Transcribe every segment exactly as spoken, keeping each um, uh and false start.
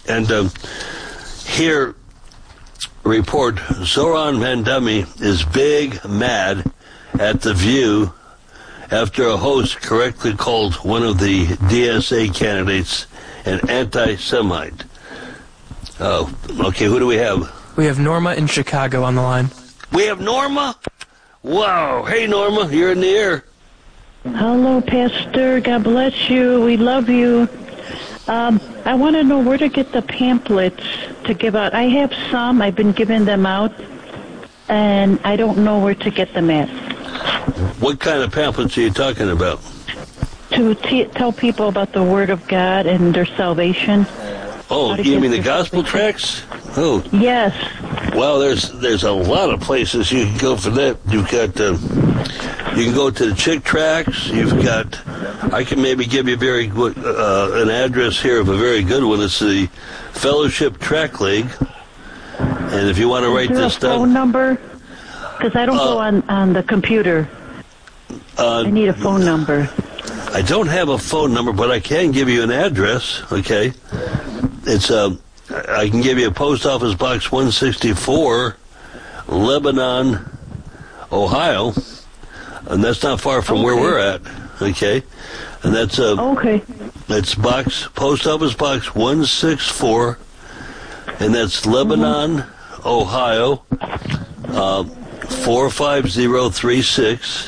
and um, here, report, Zoran Mandami is big mad at The View after a host correctly called one of the D S A candidates an anti-Semite. Uh, okay, who do we have? We have Norma in Chicago on the line. We have Norma? Wow. Hey, Norma, you're in the air. Hello, Pastor. God bless you. We love you. Um, I want to know where to get the pamphlets to give out. I have some. I've been giving them out, and I don't know where to get them at. What kind of pamphlets are you talking about? To t- tell people about the Word of God and their salvation. Oh, you mean the gospel tracts? Oh. Yes. Well, there's there's a lot of places you can go for that. You've got, uh, you can go to the Chick Tracts. You've got, I can maybe give you very good, uh, an address here of a very good one. It's the Fellowship Tract League. And if you want to write Is there this a down. phone number? Because I don't uh, go on, on the computer. Uh, I need a phone number. I don't have a phone number, but I can give you an address, okay? It's uh, I can give you a post office box one sixty-four, Lebanon, Ohio, and that's not far from okay. where we're at, okay? And that's uh, okay. That's box post office box one sixty-four, and that's Lebanon, mm-hmm. Ohio, uh, four five zero three six.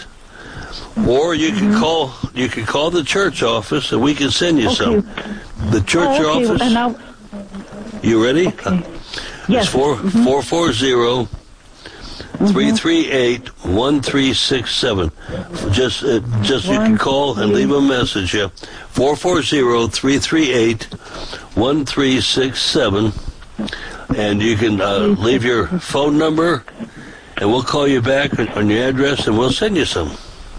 Or you can mm-hmm. call you can call the church office and we can send you okay. some. The church oh, okay. office. And I'll... You ready? Okay. Uh, yes. It's four mm-hmm. four four zero three three eight one three six seven. Just uh, just one, you can call and leave a message. Yeah. Four four zero three three eight one three six seven, and you can uh, leave your phone number, and we'll call you back on your address, and we'll send you some.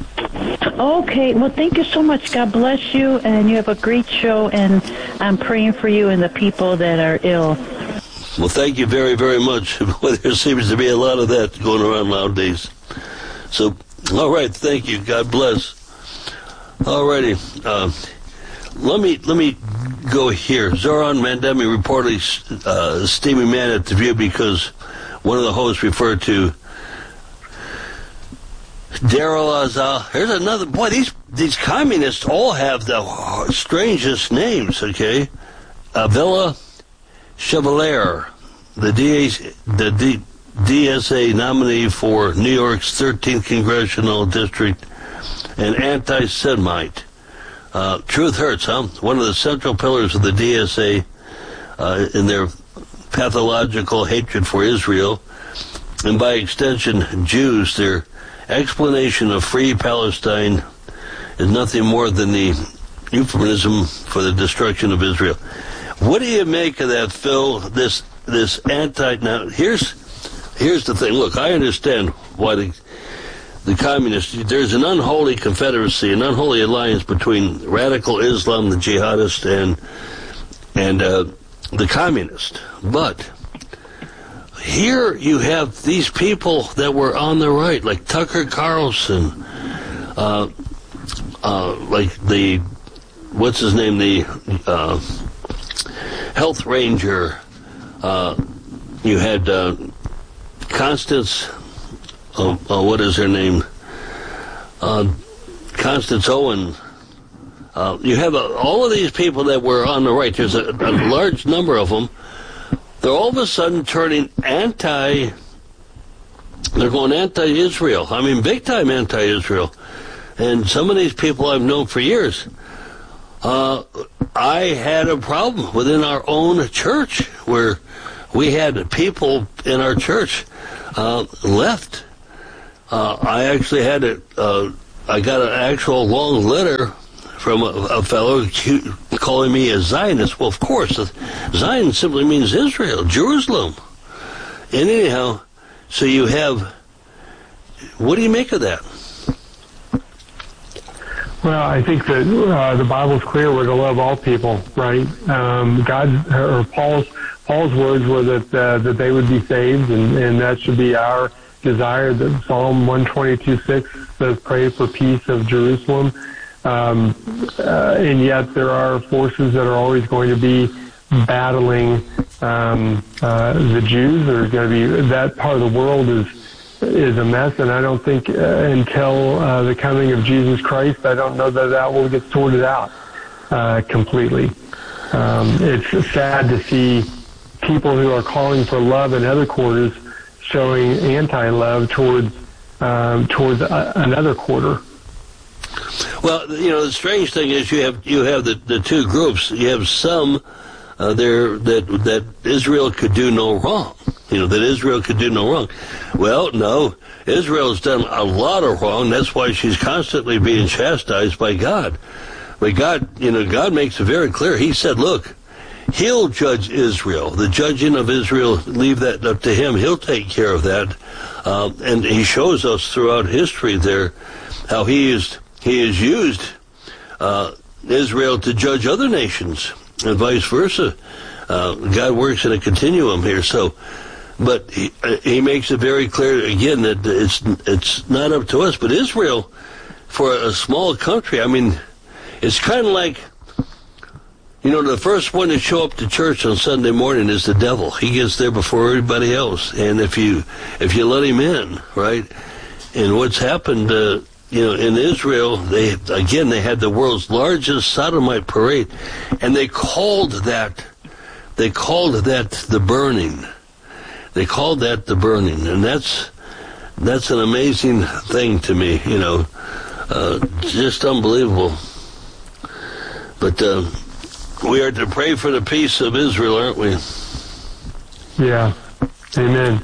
Okay, well, thank you so much. God bless you, and you have a great show, and I'm praying for you and the people that are ill. Well, thank you very, very much. There seems to be a lot of that going around nowadays. So, all right, thank you. God bless. All righty. Uh, let me let me go here. Zoran Mandami reportedly uh, a steamy man at The View because one of the hosts referred to Daryl Azal. Here's another. Boy, these these communists all have the strangest names, okay? Avila Chevalier, the D A, the D, D S A nominee for New York's thirteenth Congressional District, an anti-Semite. Uh, truth hurts, huh? One of the central pillars of the D S A uh, in their pathological hatred for Israel, and by extension, Jews, their explanation of free Palestine is nothing more than the euphemism for the destruction of Israel. What do you make of that, Phil? This this anti now here's here's the thing. Look, I understand why the the communists. There's an unholy confederacy, an unholy alliance between radical Islam, the jihadists, and and uh, the communists. But here you have these people that were on the right, like Tucker Carlson, uh, uh, like the, what's his name, the uh, health ranger. Uh, you had uh, Constance, uh, uh, what is her name? Uh, Constance Owen. Uh, you have uh, all of these people that were on the right. There's a, a large number of them. They're all of a sudden turning anti, they're going anti-Israel. I mean, big time anti-Israel. And some of these people I've known for years. Uh, I had a problem within our own church where we had people in our church uh, left. Uh, I actually had it, uh, I got an actual long letter from a, a fellow calling me a Zionist. Well, of course, Zion simply means Israel, Jerusalem. And anyhow, so you have, what do you make of that? Well, I think that uh, the Bible's clear we're to love all people, right? Um, God, or Paul's Paul's words were that uh, that they would be saved, and, and that should be our desire. That Psalm one twenty-two six says, "Pray for peace of Jerusalem." Um, uh, and yet there are forces that are always going to be battling um, uh, the Jews. There's going to be that part of the world is is a mess, and I don't think uh, until uh, the coming of Jesus Christ, I don't know that that will get sorted out uh, completely. Um, it's sad to see people who are calling for love in other quarters showing anti-love towards um, towards a, another quarter. Well, you know, the strange thing is you have you have the, the two groups. You have some uh, there that that Israel could do no wrong. You know, that Israel could do no wrong. Well, no, Israel's done a lot of wrong. That's why she's constantly being chastised by God. But God, you know, God makes it very clear. He said, look, He'll judge Israel. The judging of Israel, leave that up to Him. He'll take care of that. Um, and He shows us throughout history there how He is He has used uh, Israel to judge other nations and vice versa. Uh, God works in a continuum here. So, but he, he makes it very clear again that it's it's not up to us. But Israel, for a small country, I mean, it's kind of like, you know, the first one to show up to church on Sunday morning is the devil. He gets there before everybody else, and if you if you let him in, right? And what's happened, uh, you know, in Israel, they again they had the world's largest sodomite parade, and they called that they called that the burning. They called that the burning, and that's that's an amazing thing to me. You know, uh, just unbelievable. But uh, we are to pray for the peace of Israel, aren't we? Yeah. Amen.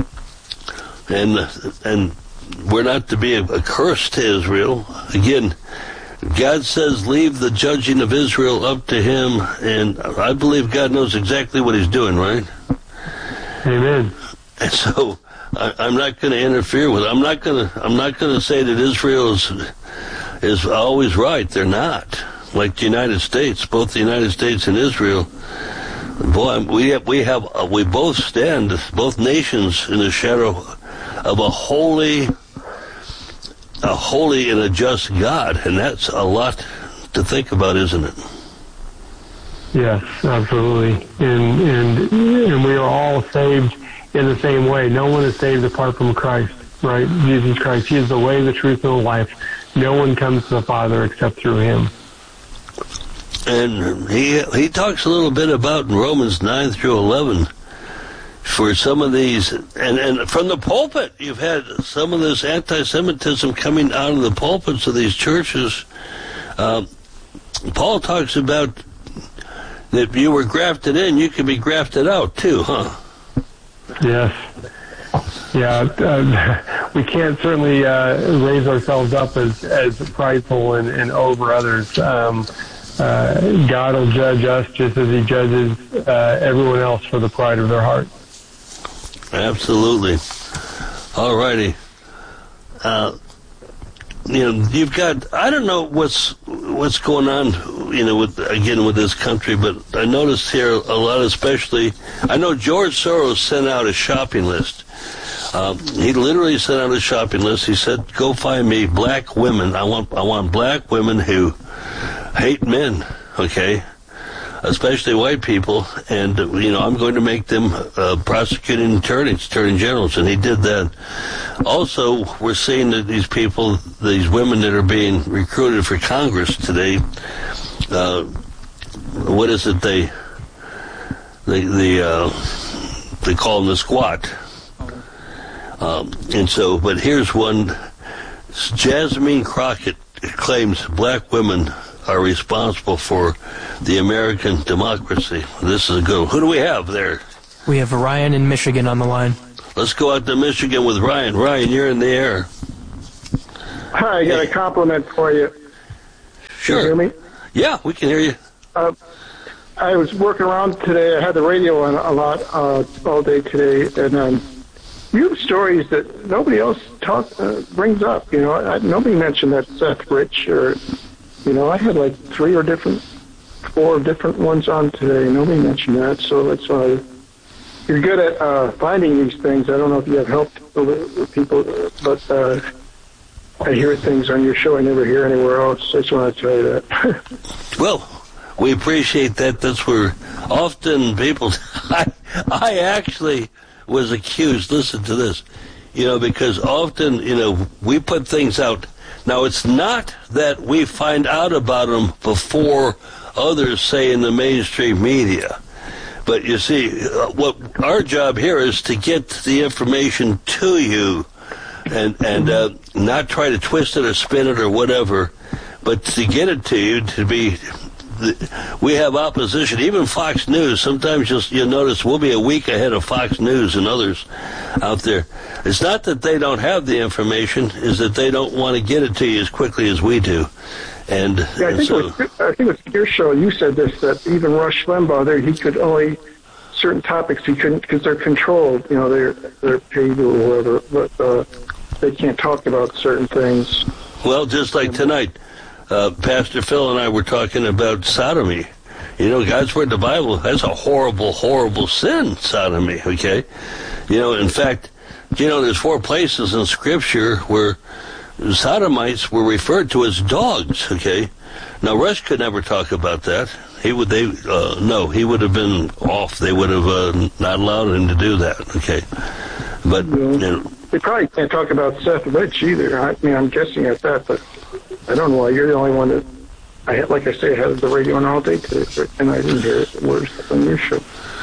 And and we're not to be a, a curse to Israel. Again, God says, leave the judging of Israel up to Him, and I believe God knows exactly what He's doing, right? Amen. And so I, I'm not going to interfere with it. I'm not going to. I'm not going to say that Israel is is always right. They're not. Like the United States, both the United States and Israel. Boy, we have, we have uh, we both stand, both nations, in the shadow of a holy, a holy and a just God, and that's a lot to think about, isn't it? Yes, absolutely. And and and we are all saved in the same way. No one is saved apart from Christ, right? Jesus Christ. He is the way, the truth, and the life. No one comes to the Father except through Him. And he he talks a little bit about in Romans nine through eleven for some of these, and, and from the pulpit, you've had some of this anti-Semitism coming out of the pulpits of these churches. Uh, Paul talks about that if you were grafted in, you can be grafted out too, huh? Yes. Yeah, uh, we can't certainly uh, raise ourselves up as, as prideful and, and over others. Um, uh, God will judge us just as He judges uh, everyone else for the pride of their heart. Absolutely. All righty. Uh, you know, you've got, I don't know what's what's going on, you know, with again with this country, but I noticed here a lot, especially, I know George Soros sent out a shopping list. Um, he literally sent out a shopping list. He said, "Go find me black women. I want I want black women who hate men, okay, especially white people, and you know I'm going to make them uh, prosecuting attorneys, attorney generals." And he did that. Also, we're seeing that these people, these women that are being recruited for Congress today, uh, what is it they they they uh, they call them the squat. Um, and so, but here's one. Jasmine Crockett claims black women are responsible for the American democracy. This is a good one. Who do we have there? We have Ryan in Michigan on the line. Let's go out to Michigan with Ryan. Ryan, you're in the air. Hi, I got a compliment for you. Sure. Can you hear me? Yeah, we can hear you. Uh, I was working around today. I had the radio on a lot uh, all day today, and um, you have stories that nobody else talk uh, brings up. You know, I, nobody mentioned that Seth Rich, or you know, I had like three or different, four different ones on today. Nobody mentioned that, so that's why you're good at uh, finding these things. I don't know if you have helped people, but uh, I hear things on your show I never hear anywhere else. I just want to tell you that. Well, we appreciate that. That's where often people, I, I actually was accused, listen to this, you know, because often, you know, we put things out. Now, it's not that we find out about them before others say in the mainstream media. But you see, what our job here is to get the information to you and, and uh, not try to twist it or spin it or whatever, but to get it to you to be... We have opposition. Even Fox News, sometimes you'll, you'll notice we'll be a week ahead of Fox News and others out there. It's not that they don't have the information, it's that they don't want to get it to you as quickly as we do. And, yeah, I and think, so, it was, I think it was your show, you said this, that even Rush Limbaugh, there, he could only, certain topics he couldn't, because they're controlled, you know, they're, they're paid or whatever, but uh, they can't talk about certain things. Well, just like tonight. Uh, Pastor Phil and I were talking about sodomy. You know, God's Word, the Bible, that's a horrible, horrible sin, sodomy, okay? You know, in fact, you know, there's four places in Scripture where sodomites were referred to as dogs, okay? Now, Rush could never talk about that. He would, they, uh, no, he would have been off. They would have uh, not allowed him to do that, okay? But, you know. They probably can't talk about Seth Rich either. I mean, I'm guessing at that, but I don't know why. You're the only one that, I had, like I say, I had the radio on all day today, and I didn't hear words on your show.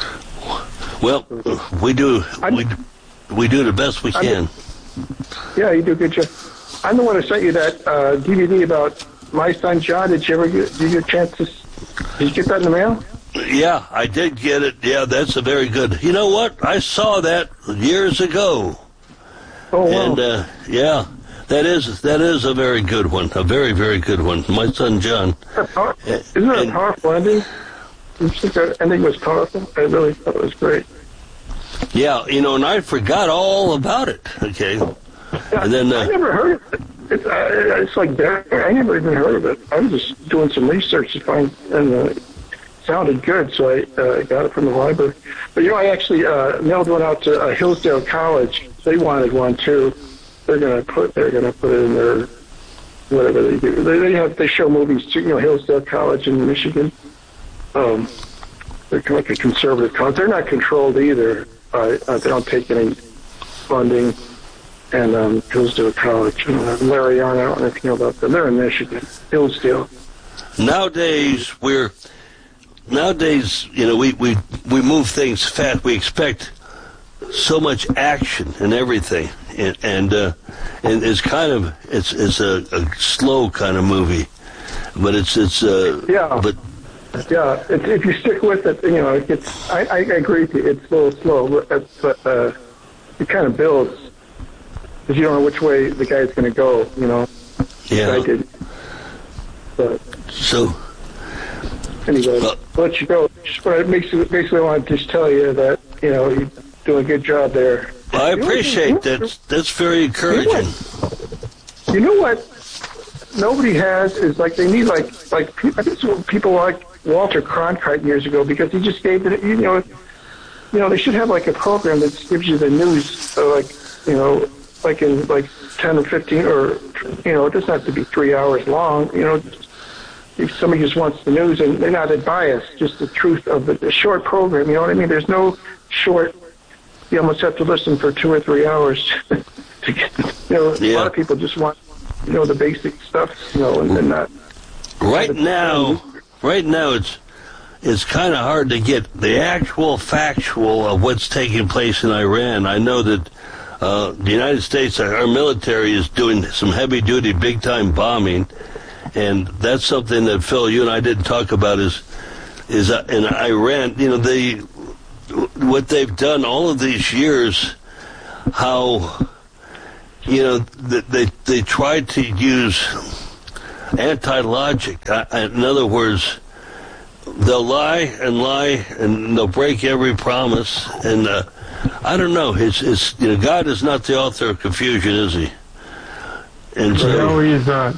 Well, we do, we, we do the best we can. Yeah, you do a good job. I'm the one who sent you that uh, D V D about My Son John. Did you ever get, did you get a chance to, did you get that in the mail? Yeah, I did get it. Yeah, that's a very good. You know what? I saw that years ago. Oh, wow. And, uh, yeah, that is that is a very good one. A very, very good one. My Son John. Isn't that a powerful ending? You think that ending was powerful? I really thought it was great. Yeah, you know, and I forgot all about it, okay? Yeah, and then, uh, I never heard of it. It's, uh, it's like that. I never even heard of it. I was just doing some research to find, and uh, it sounded good, so I uh, got it from the library. But, you know, I actually uh, mailed one out to uh, Hillsdale College. They wanted one, too. They're going to put they're gonna put it in their, whatever they do. They, they have they show movies, too, you know, Hillsdale College in Michigan. Um, they're kind of like a conservative college. They're not controlled either. Uh, uh, they don't take any funding. And um, Hillsdale College. Uh, Larry Arnn, I don't know if you know about them. They're in Michigan, Hillsdale. Nowadays, we're nowadays, you know, we, we, we move things fast. We expect so much action and everything, and and, uh, and it's kind of it's it's a, a slow kind of movie, but it's it's uh, yeah, but yeah. It, if you stick with it, you know, it gets. I, I agree with you. It's a little slow, but, but uh, it kind of builds. Because you don't know which way the guy's going to go, you know. Yeah. I did. But so. Anyway, uh, I'll let you go. Just what I basically, basically want to just tell you that, you know, you're doing a good job there. I you appreciate know, that. That's very encouraging. You know what nobody has is, like, they need, like, like I think it's people like Walter Cronkite years ago, because he just gave it, you know, you know, they should have, like, a program that gives you the news, uh, like, you know, like in like ten or fifteen, or, you know, it doesn't have to be three hours long. You know, if somebody just wants the news and they're not biased, just the truth of the, the short program. You know what I mean? There's no short. You almost have to listen for two or three hours to get. You know, yeah. A lot of people just want, you know, the basic stuff. You know, and, and not. Right now, right now, it's it's kind of hard to get the actual factual of what's taking place in Iran. I know that. Uh, the United States, our military is doing some heavy-duty, big-time bombing, and that's something that, Phil, you and I didn't talk about is is uh, in Iran, you know, they what they've done all of these years, how, you know, they, they tried to use anti-logic. Uh, in other words, they'll lie and lie, and they'll break every promise, and uh, I don't know. It's it's you know, God is not the author of confusion, is He? And so, no, He's not.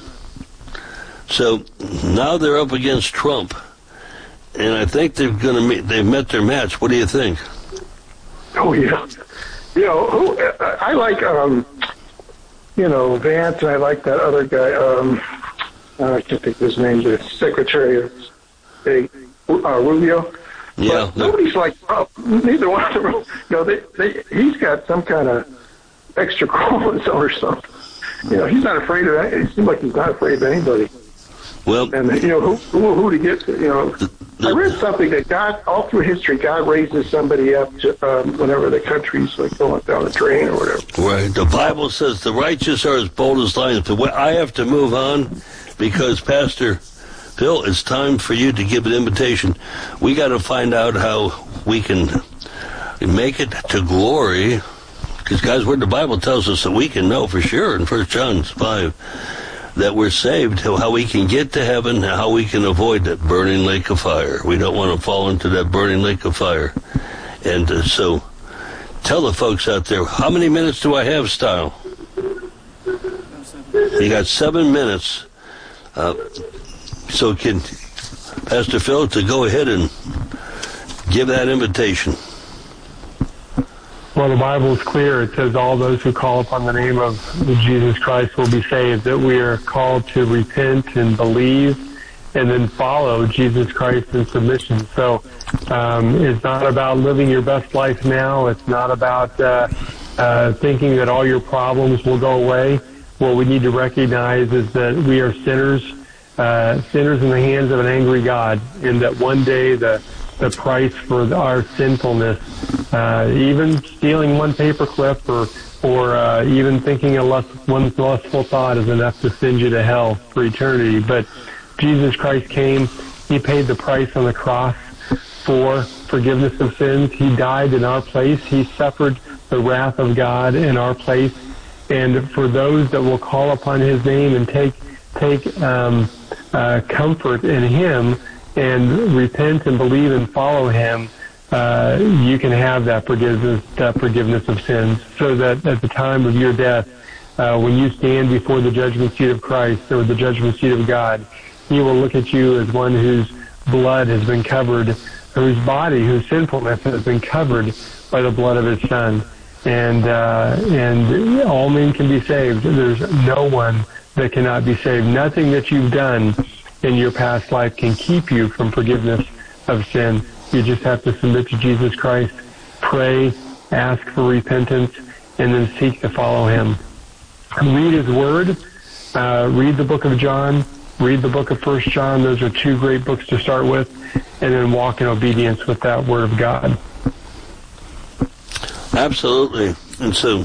So now they're up against Trump, and I think they're going to meet. They've met their match. What do you think? Oh yeah, you know, who, I like um, you know, Vance, and I like that other guy. Um, I can't think of his name. The Secretary of State, uh, Rubio. Yeah, but nobody's like Trump. Neither one of them. You know, they, they, he's got some kind of extra chromosome or something. You know, he's not afraid of that. It seems like he's not afraid of anybody. Well, and you know, who who, who to get? You know, the, the, I read something that God, all through history, God raises somebody up to um, whenever the country's like going down the drain or whatever. Right. The Bible says the righteous are as bold as lions. But I have to move on because Pastor Phil, it's time for you to give an invitation. We got to find out how we can make it to glory. Because, guys, where the Bible tells us that we can know for sure in First John five that we're saved, how we can get to heaven, how we can avoid that burning lake of fire. We don't want to fall into that burning lake of fire. And uh, so tell the folks out there, how many minutes do I have, Style? You got seven minutes. Uh, so can Pastor Phil to go ahead and give that invitation. Well, the Bible is clear. It says all those who call upon the name of Jesus Christ will be saved, that we are called to repent and believe and then follow Jesus Christ in submission. So um, it's not about living your best life now. It's not about uh, uh, thinking that all your problems will go away. What we need to recognize is that we are sinners, uh, sinners in the hands of an angry God, and that one day the the price for our sinfulness, uh, even stealing one paperclip or or uh, even thinking a lust, one lustful thought is enough to send you to hell for eternity. But Jesus Christ came, he paid the price on the cross for forgiveness of sins. He died in our place. He suffered the wrath of God in our place. And for those that will call upon his name and take take um, uh, comfort in him, and repent and believe and follow him, uh, you can have that forgiveness, that forgiveness of sins, so that at the time of your death, uh, when you stand before the judgment seat of Christ or the judgment seat of God, he will look at you as one whose blood has been covered, whose body, whose sinfulness has been covered by the blood of his Son. And, uh, and all men can be saved. There's no one that cannot be saved. Nothing that you've done in your past life can keep you from forgiveness of sin. You just have to submit to Jesus Christ, pray, ask for repentance, and then seek to follow him. Read his word. Uh, read the book of John. Read the book of First John. Those are two great books to start with, and then walk in obedience with that word of God. Absolutely. And so,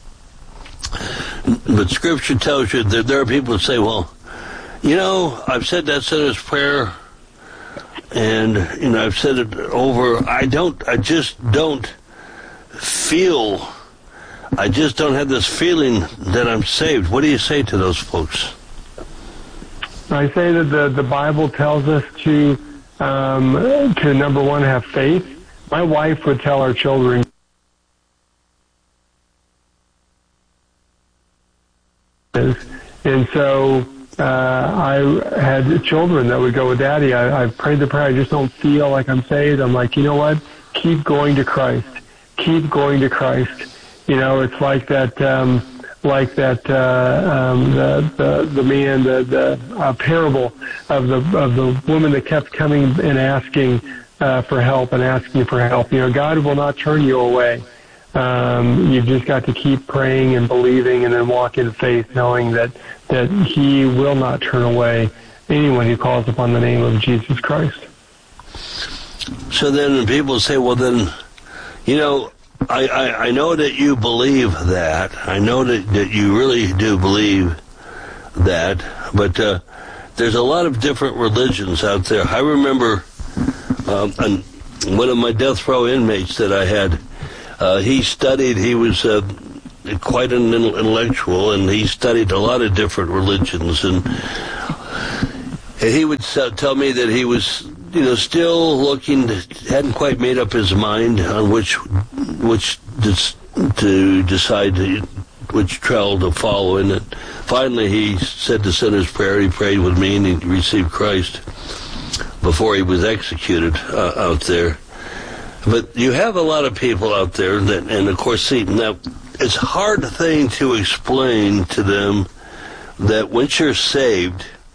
but Scripture tells you that there are people that say, well, you know, I've said that sinner's prayer, and, you know, I've said it over. I don't, I just don't feel, I just don't have this feeling that I'm saved. What do you say to those folks? I say that the, the Bible tells us to, um, to, number one, have faith. My wife would tell our children, and so Uh, I had children that would go with Daddy. I, I've prayed the prayer. I just don't feel like I'm saved. I'm like, you know what? Keep going to Christ. Keep going to Christ. You know, it's like that, um, like that, uh, um, the, the, the man, the, the uh, parable of the, of the woman that kept coming and asking, uh, for help and asking for help. You know, God will not turn you away. Um, you've just got to keep praying and believing and then walk in faith, knowing that, that he will not turn away anyone who calls upon the name of Jesus Christ. So then people say, well then, you know, I, I, I know that you believe that. I know that, that you really do believe that, but uh, there's a lot of different religions out there. I remember um, one of my death row inmates that I had, Uh, he studied, he was uh, quite an intellectual, and he studied a lot of different religions, and, and he would uh, tell me that he was, you know, still looking, hadn't quite made up his mind on which, which dis, to decide to, which trail to follow, and it, finally he said the sinner's prayer. He prayed with me, and he received Christ before he was executed uh, out there. But you have a lot of people out there that, and of course, see, now, it's a hard thing to explain to them that once you're saved,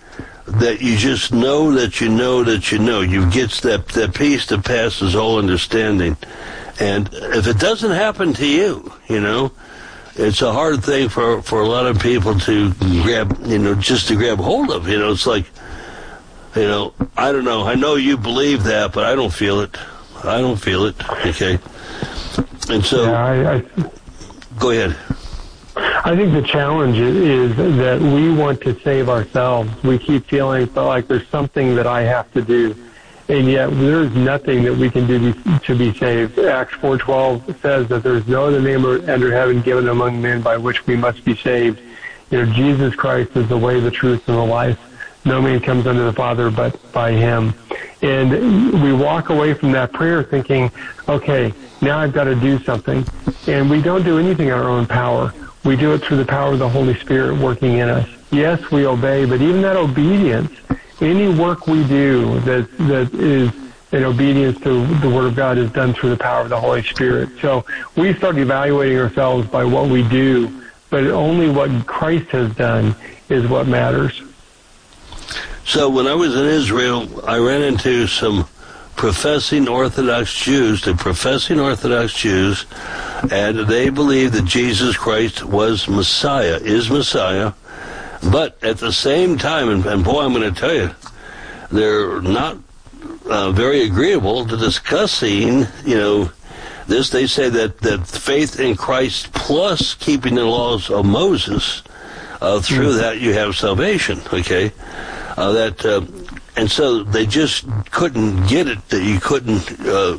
that you just know that you know that you know. You get that, that peace that passes all understanding. And if it doesn't happen to you, you know, it's a hard thing for, for a lot of people to grab, you know, just to grab hold of. You know, it's like, you know, I don't know. I know you believe that, but I don't feel it. I don't feel it. Okay. And so, yeah, I, I, go ahead. I think the challenge is that we want to save ourselves. We keep feeling like there's something that I have to do, and yet there's nothing that we can do to be saved. Acts four twelve says that there's no other name under heaven given among men by which we must be saved. You know, Jesus Christ is the way, the truth, and the life. No man comes unto the Father but by him. And we walk away from that prayer thinking, okay, now I've got to do something. And we don't do anything in our own power. We do it through the power of the Holy Spirit working in us. Yes, we obey, but even that obedience, any work we do that that is in obedience to the Word of God is done through the power of the Holy Spirit. So we start evaluating ourselves by what we do, but only what Christ has done is what matters. So when I was in Israel, I ran into some professing Orthodox Jews, the professing Orthodox Jews, and they believe that Jesus Christ was Messiah, is Messiah, but at the same time, and, and boy, I'm going to tell you, they're not uh, very agreeable to discussing, you know, this. They say that, that faith in Christ plus keeping the laws of Moses, uh, through mm-hmm. that you have salvation, okay? Uh, that... Uh, And so they just couldn't get it, that you couldn't uh,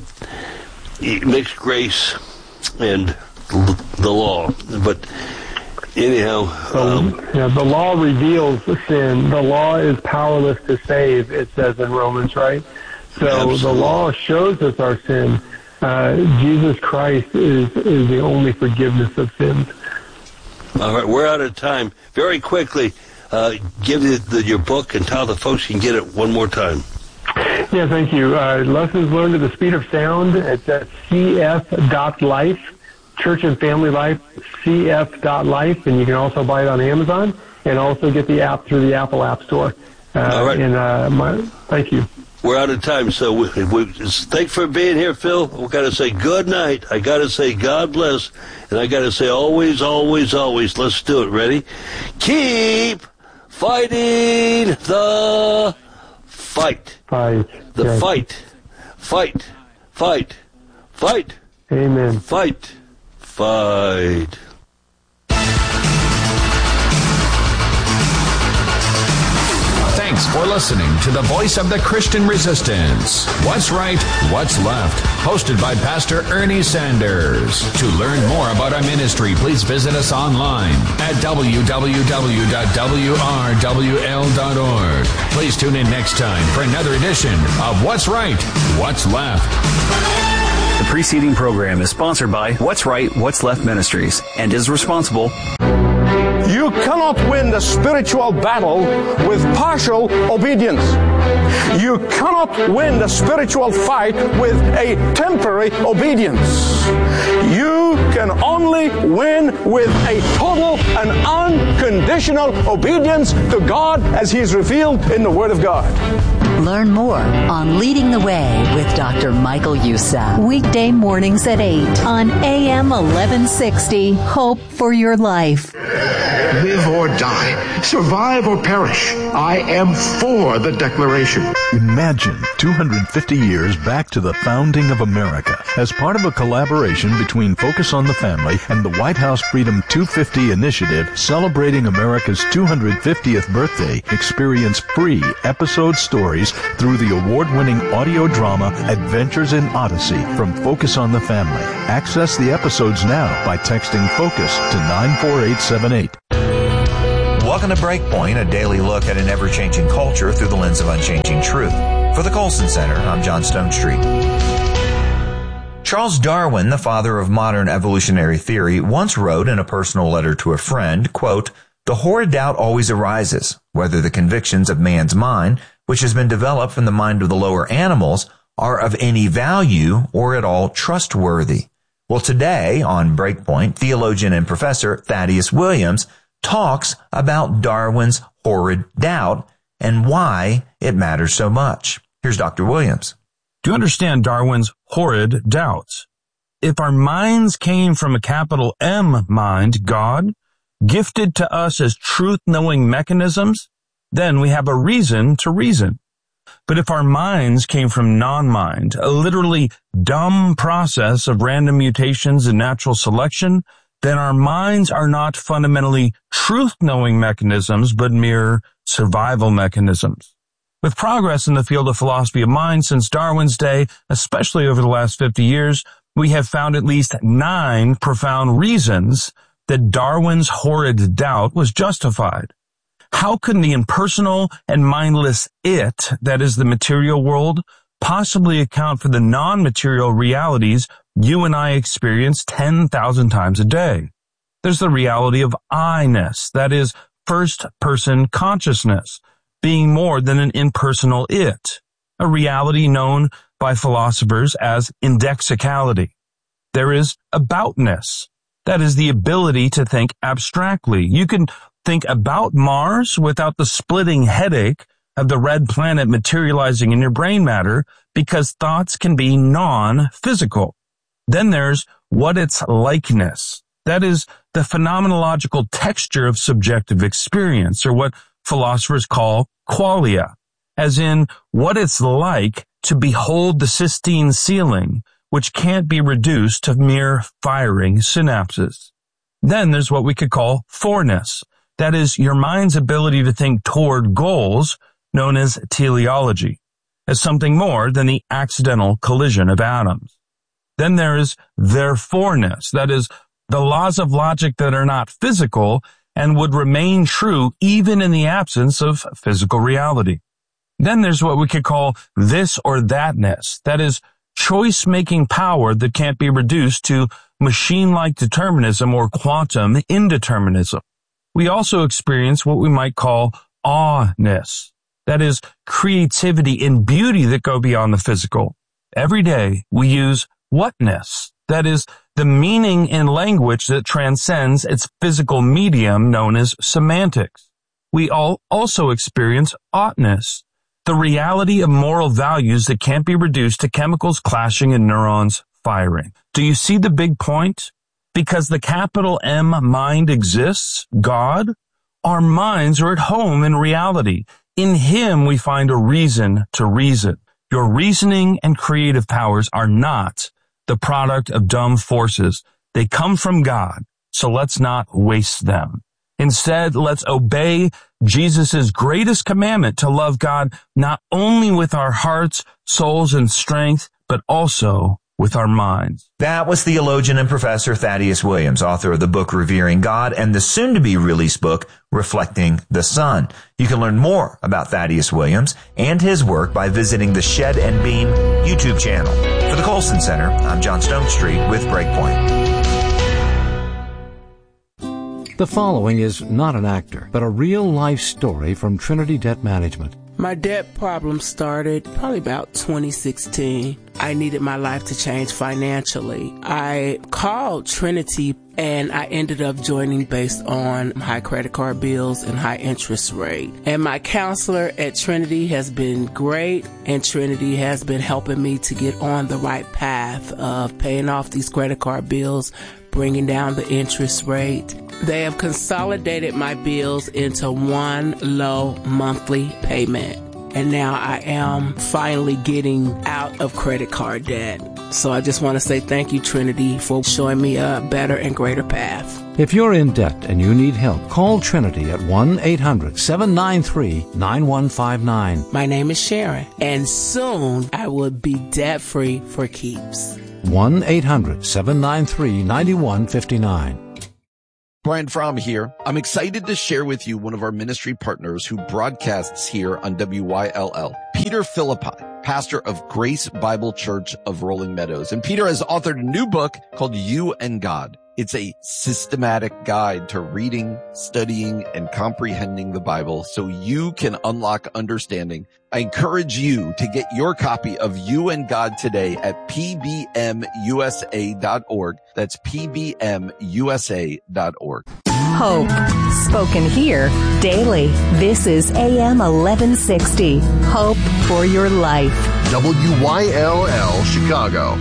mix grace and the law. But anyhow... Um, yeah, the law reveals sin. The law is powerless to save, it says in Romans, right? So absolutely. The law shows us our sin. Uh, Jesus Christ is, is the only forgiveness of sins. All right, we're out of time. Very quickly... Uh, give the, the, your book and tell the folks you can get it one more time. Yeah, thank you. Uh, Lessons Learned at the Speed of Sound. It's at c f dot life, Church and Family Life, c f dot life, and you can also buy it on Amazon and also get the app through the Apple App Store. Uh, All right. And, uh, my, thank you. We're out of time, so we, we, thanks for being here, Phil. We've got to say good night. I got to say God bless, and I got to say always, always, always. Let's do it. Ready? Keep fighting the fight. Fight. The yes. fight. Fight. Fight. Fight. Amen. Fight. Fight. Thanks for listening to the Voice of the Christian Resistance. What's Right, What's Left? Hosted by Pastor Ernie Sanders. To learn more about our ministry, please visit us online at w w w dot w r w l dot org. Please tune in next time for another edition of What's Right, What's Left. The preceding program is sponsored by What's Right, What's Left Ministries and is responsible. You cannot win the spiritual battle with partial obedience. You cannot win the spiritual fight with a temporary obedience. You can only win with a total and unconditional obedience to God as He is revealed in the Word of God. Learn more on Leading the Way with Doctor Michael Youssef. Weekday mornings at eight on A M eleven sixty. Hope for your life. Live or die, survive or perish, I am for the Declaration. Imagine two hundred fifty years back to the founding of America as part of a collaboration between Focus on the Family and the White House Freedom two fifty initiative celebrating America's two hundred fiftieth birthday. Experience free episode stories through the award-winning audio drama Adventures in Odyssey from Focus on the Family. Access the episodes now by texting FOCUS to nine four eight seven eight. Welcome to Breakpoint, a daily look at an ever-changing culture through the lens of unchanging truth. For the Colson Center, I'm John Stone Street. Charles Darwin, the father of modern evolutionary theory, once wrote in a personal letter to a friend, quote, "The horrid doubt always arises, whether the convictions of man's mind, which has been developed from the mind of the lower animals, are of any value or at all trustworthy." Well, today on Breakpoint, theologian and professor Thaddeus Williams talks about Darwin's horrid doubt and why it matters so much. Here's Doctor Williams. Do you understand Darwin's horrid doubts? If our minds came from a capital M mind, God, gifted to us as truth-knowing mechanisms, then we have a reason to reason. But if our minds came from non-mind, a literally dumb process of random mutations and natural selection, then our minds are not fundamentally truth-knowing mechanisms, but mere survival mechanisms. With progress in the field of philosophy of mind since Darwin's day, especially over the last fifty years, we have found at least nine profound reasons that Darwin's horrid doubt was justified. How can the impersonal and mindless it, that is the material world, possibly account for the non-material realities you and I experience ten thousand times a day? There's the reality of I-ness, that is first-person consciousness, being more than an impersonal it, a reality known by philosophers as indexicality. There is aboutness, that is the ability to think abstractly. You can think about Mars without the splitting headache of the red planet materializing in your brain matter because thoughts can be non-physical. Then there's what its likeness. That is the phenomenological texture of subjective experience, or what philosophers call qualia, as in what it's like to behold the Sistine ceiling, which can't be reduced to mere firing synapses. Then there's what we could call forness. That is your mind's ability to think toward goals, known as teleology, as something more than the accidental collision of atoms. Then there is thereforeness, that is the laws of logic that are not physical and would remain true even in the absence of physical reality. Then there's what we could call this or thatness, that is choice-making power that can't be reduced to machine-like determinism or quantum indeterminism. We also experience what we might call awe-ness, that is creativity and beauty that go beyond the physical. Every day we use whatness, that is the meaning in language that transcends its physical medium known as semantics. We all also experience oughtness, the reality of moral values that can't be reduced to chemicals clashing and neurons firing. Do you see the big point? Because the capital M mind exists, God, our minds are at home in reality. In Him we find a reason to reason. Your reasoning and creative powers are not the product of dumb forces. They come from God, so let's not waste them. Instead, let's obey Jesus' greatest commandment to love God not only with our hearts, souls, and strength, but also with our minds. That was theologian and professor Thaddeus Williams, author of the book Revering God and the soon-to-be released book Reflecting the Sun. You can learn more about Thaddeus Williams and his work by visiting the Shed and Beam YouTube channel. For the Colson Center, I'm John Stonestreet with Breakpoint. The following is not an actor, but a real-life story from Trinity Debt Management. My debt problem started probably about twenty sixteen. I needed my life to change financially. I called Trinity and I ended up joining based on high credit card bills and high interest rate. And my counselor at Trinity has been great, and Trinity has been helping me to get on the right path of paying off these credit card bills, bringing down the interest rate. They have consolidated my bills into one low monthly payment. And now I am finally getting out of credit card debt. So I just want to say thank you, Trinity, for showing me a better and greater path. If you're in debt and you need help, call Trinity at one eight hundred seven nine three nine one five nine. My name is Sharon, and soon I will be debt-free for keeps. one eight hundred seven nine three nine one five nine. Brian Fromm here. I'm excited to share with you one of our ministry partners who broadcasts here on W Y L L, Peter Philippi, pastor of Grace Bible Church of Rolling Meadows. And Peter has authored a new book called You and God. It's a systematic guide to reading, studying, and comprehending the Bible so you can unlock understanding. I encourage you to get your copy of You and God today at P B M U S A dot org. That's P B M U S A dot org. hope. Spoken here daily. This is A M eleven sixty. Hope for your life. W Y L L Chicago.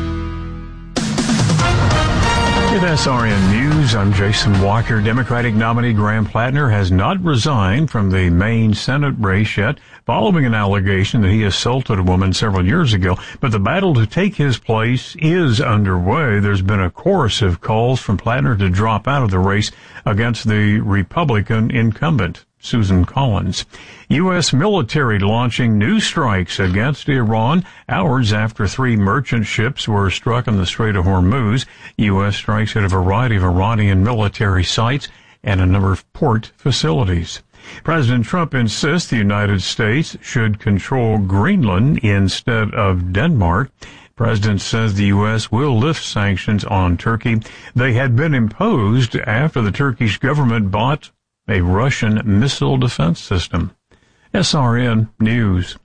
With S R N News, I'm Jason Walker. Democratic nominee Graham Plattner has not resigned from the Maine Senate race yet, following an allegation that he assaulted a woman several years ago. But the battle to take his place is underway. There's been a chorus of calls from Plattner to drop out of the race against the Republican incumbent, Susan Collins. U S military launching new strikes against Iran hours after three merchant ships were struck in the Strait of Hormuz. U S strikes at a variety of Iranian military sites and a number of port facilities. President Trump insists the United States should control Greenland instead of Denmark. President says the U S will lift sanctions on Turkey. They had been imposed after the Turkish government bought a Russian missile defense system. S R N News.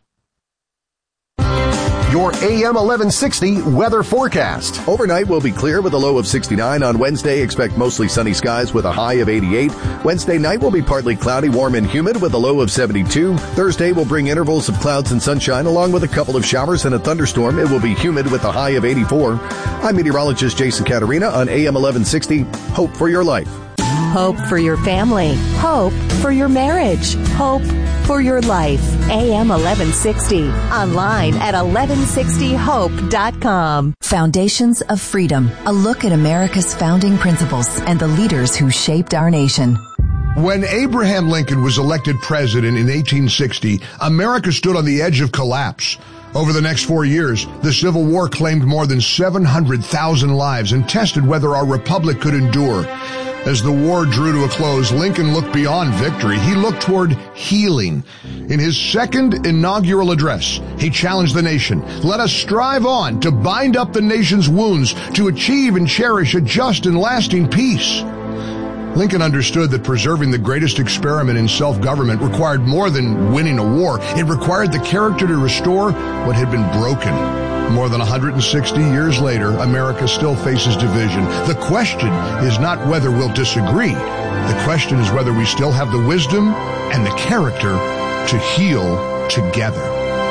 Your A M eleven sixty weather forecast. Overnight will be clear with a low of sixty-nine. On Wednesday, expect mostly sunny skies with a high of eighty-eight. Wednesday night will be partly cloudy, warm and humid with a low of seventy-two. Thursday will bring intervals of clouds and sunshine along with a couple of showers and a thunderstorm. It will be humid with a high of eighty-four. I'm meteorologist Jason Caterina on A M eleven sixty. Hope for your life. Hope for your family. Hope for your marriage. Hope for your life. A M eleven sixty. Online at eleven sixty hope dot com. Foundations of Freedom. A look at America's founding principles and the leaders who shaped our nation. When Abraham Lincoln was elected president in eighteen sixty, America stood on the edge of collapse. Over the next four years, the Civil War claimed more than seven hundred thousand lives and tested whether our republic could endure. As the war drew to a close, Lincoln looked beyond victory. He looked toward healing. In his second inaugural address, he challenged the nation. Let us strive on to bind up the nation's wounds, to achieve and cherish a just and lasting peace. Lincoln understood that preserving the greatest experiment in self-government required more than winning a war. It required the character to restore what had been broken. More than one hundred sixty years later, America still faces division. The question is not whether we'll disagree. The question is whether we still have the wisdom and the character to heal together.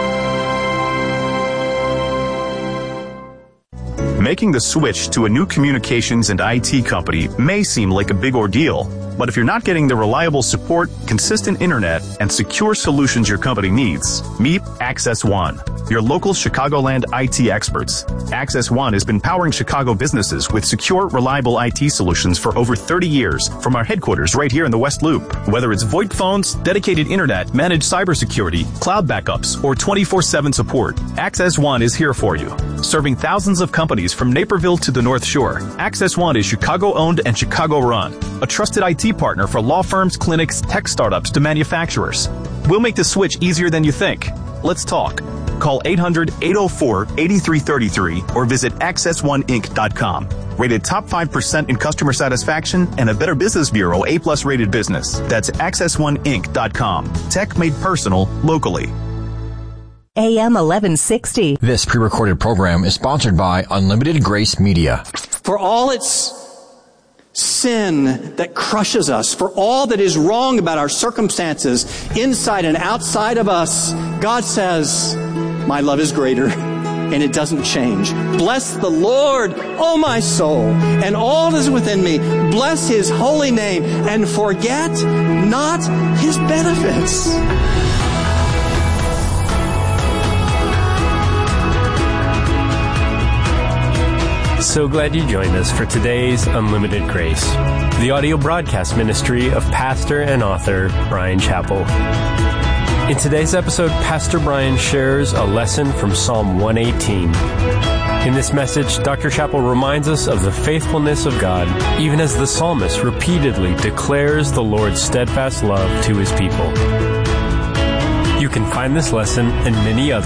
Making the switch to a new communications and I T company may seem like a big ordeal, but if you're not getting the reliable support, consistent internet, and secure solutions your company needs, meet Access One, your local Chicagoland I T experts. Access One has been powering Chicago businesses with secure, reliable I T solutions for over thirty years from our headquarters right here in the West Loop. Whether it's VoIP phones, dedicated internet, managed cybersecurity, cloud backups, or twenty-four seven support, Access One is here for you. Serving thousands of companies from Naperville to the North Shore, Access One is Chicago-owned and Chicago-run, a trusted I T partner for law firms, clinics, tech startups to manufacturers. We'll make the switch easier than you think. Let's talk. Call eight hundred, eight oh four, eight three three three or visit access one inc dot com. Rated top five percent in customer satisfaction and a Better Business Bureau A-plus rated business. That's access one inc dot com. Tech made personal locally. A M eleven sixty. This pre-recorded program is sponsored by Unlimited Grace Media. For all its sin that crushes us, for all that is wrong about our circumstances, inside and outside of us, God says, my love is greater, and it doesn't change. Bless the Lord, O my soul, and all that is within me. Bless His holy name, and forget not His benefits. So glad you joined us for today's Unlimited Grace, the audio broadcast ministry of pastor and author Bryan Chapell. In today's episode, Pastor Bryan shares a lesson from Psalm one eighteen. In this message, Doctor Chapell reminds us of the faithfulness of God, even as the psalmist repeatedly declares the Lord's steadfast love to His people. You can find this lesson and many others